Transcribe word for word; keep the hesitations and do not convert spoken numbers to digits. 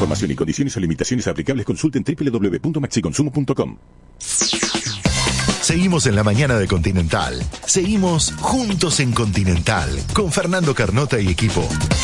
información y condiciones o limitaciones aplicables consulten doble u doble u doble u punto maxiconsumo punto com. Seguimos en la mañana de Continental. Seguimos juntos en Continental con Fernando Carnota y equipo.